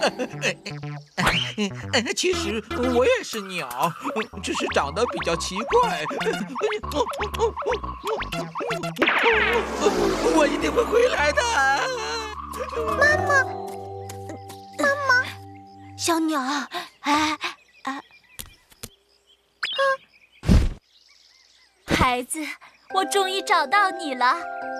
其实我也是鸟，只是长得比较奇怪。我一定会回来的。 妈妈，妈妈， 小鸟，孩子，我终于找到你了。